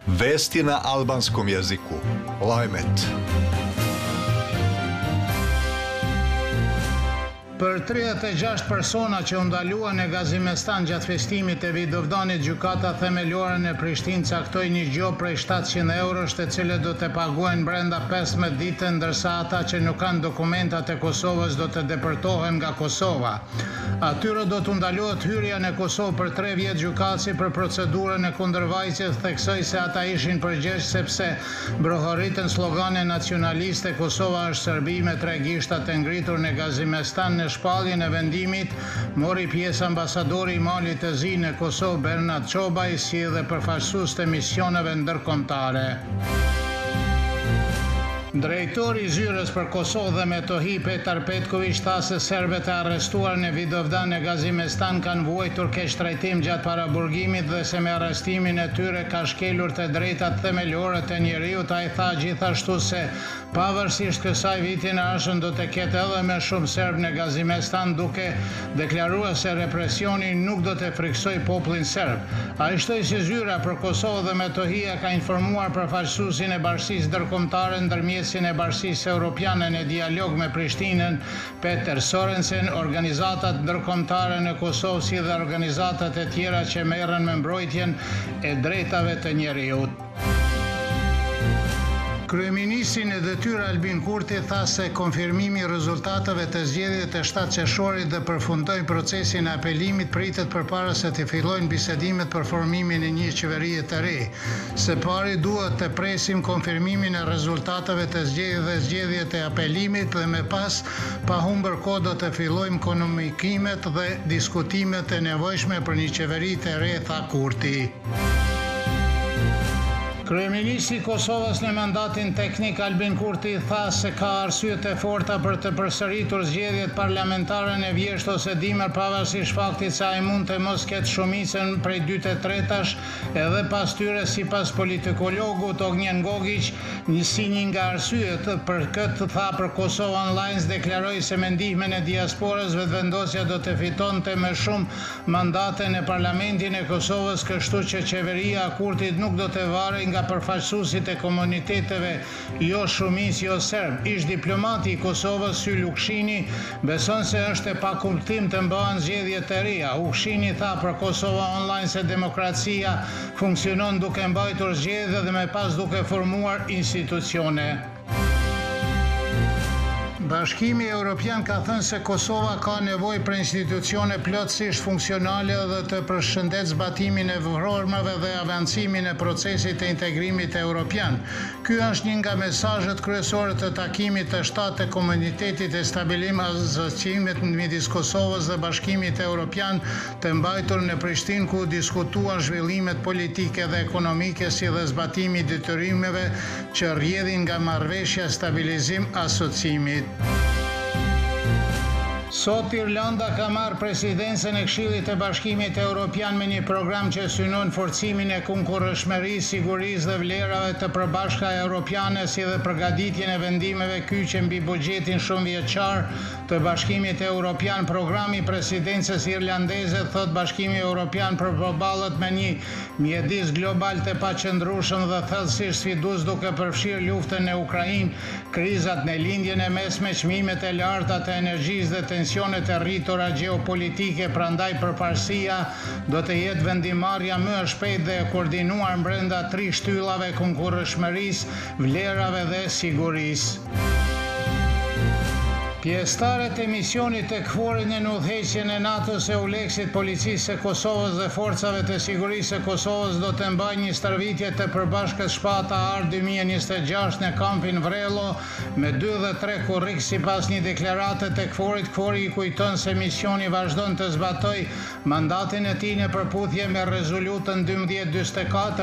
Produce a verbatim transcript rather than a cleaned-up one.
Vesti na albanskom jeziku. Lajmet. Për tridhjetë e gjashtë persona që u ndaluan në Gazimestan gjatë festimit e Vidovdanit, gjykata themelore në Prishtinë caktoi një gjop prej shtatëqind eurosh, të cilët do të paguhen brenda pesëmbëdhjetë ditë, ndërsa ata që nuk kanë dokumentat e Kosovës do të depërtohen nga Kosova. Atyre do të ndalohet hyrja në Kosovë për tre vjet. Gjykatësi për procedurën e kundërvajtjes theksoi se ata ishin përgjegjës sepse brohoritën slogane nacionaliste "Kosova është Serbi" me tre gishtat e ngritur në Gazimestan. Në shpalljen e vendimit mori pjesë ambasadori i Malit të Zi në Kosovë Bernard Çobaj, si edhe përfaqësues të misioneve ndërkombëtare. Drejtori i zyrës për Kosovë dhe Metohi Petar Petković tha se serbët e arrestuar në Vidovdan e Gazimestan kanë vuajtur keq trajtim gjatë paraburgimit dhe se me arrestimin e tyre ka shkelur të drejtat themelore të njeriut. Ai tha gjithashtu se pavarësisht kësaj vitin e ardhshëm do të ketë edhe më shumë serb në Gazimestan, duke deklaruar se represioni nuk do të friksojë popullin serb. Ai shtoi se zyra për Kosovë dhe Metohia ka informuar përfaqësuesin e Bashkisë Ndërkombëtare ndërmjet e Bashkisë Evropiane në dialog me Prishtinën, Peter Sorensen, organizatat ndërkombëtare në Kosovë si dhe organizatat e tjera që merren me mbrojtjen e drejtave të njeriut. Kryeministri në detyrë Albin Kurti tha se konfirmimi i rezultateve të zgjedhjeve të shtatë qershorit dhe përfundoi procesin e apelimit pritet përpara se të fillojnë bisedimet për formimin e një qeverie të re. Së pari duhet të presim konfirmimin e rezultateve të zgjedhjeve dhe zgjedhjet e apelimit dhe më pas pa humbur kohë do të fillojmë komunikimet dhe diskutimet e nevojshme për një qeveri të re, tha Kurti. Kryeministri i Kosovës në mandatin teknik Albin Kurti tha se ka arsye të forta për të përsëritur zgjedhjet parlamentare në vjesht ose dimër, pavarësisht faktit se ai mund të mos ketë shumicën prej dy të tretash, edhe pas tyre sipas politikologut Ognjen Gogić, një si një nga arsyet për këtë tha për Kosova Online deklaroi se me ndihmën e diasporës vetëvendosja do të fitonte më shumë mandate në parlamentin e Kosovës, kështu që qeveria e Kurtit nuk do të varej nga përfaqësuesit e komuniteteve jo shumicë jo serb. Ish diplomati i Kosovës Sy Lukshini beson se është e pakuptim të mbahen zgjedhje të reja. Lukshini tha për Kosova Online se demokracia funksionon duke mbajtur zgjedhje dhe më pas duke formuar institucione. Bashkimi Evropian ka thënë se Kosova ka nevojë për institucione plotësisht funksionale dhe të përshëndet zbatimin e normave dhe avancimin e procesit të integrimit evropian. Ky është një nga mesazhet kryesore të takimit të shtatë të Komunitetit e Stabilim Asociimit midis Kosovës dhe Bashkimit Evropian të mbajtur në Prishtinë, ku diskutuan zhvillimet politike dhe ekonomike si dhe zbatimi i detyrimeve që rrjedhin nga marrëveshja stabilizim asociimit. Sot Irlanda ka marrë presidencën e Këshillit të Bashkimit Evropian me një program që synon forcimin e konkurrëshmërisë, sigurisë dhe vlerave të përbashkëta europiane, si dhe përgatitjen e vendimeve kyçe mbi buxhetin shumëvjeçar të Bashkimit Evropian. Programi i presidencës irlandeze, thot Bashkimi Evropian, përballet me një mjedis global të paqëndrueshëm dhe thellësisht sfidues, duke përfshirë luftën në Ukrainë, krizat në lindjen e mesme, çmimet e larta të energjisë dhe tensionet e rritura gjeopolitike. Prandaj përparësia do të jetë vendimarrja më e shpejtë dhe e koordinuar brenda tri shtyllave: konkurrëshmërisë, vlerave dhe sigurisë. Pjesëtarët e misionit të KFOR-it në udhëheqjen e NATO-s, EULEX-it, Policisë së Kosovës dhe Forcave të Sigurisë së Kosovës do të mbajnë një stërvitje të përbashkët Shpata Ar dy mijë e njëzet e gjashtë në kampin Vrello me dy dhe tre kurrik. Sipas një deklarate të KFOR-it, KFOR-i i kujton se misioni vazhdon të zbatojë mandatin e tij në përputhje me rezolutën dymbëdhjetë njëzet e katër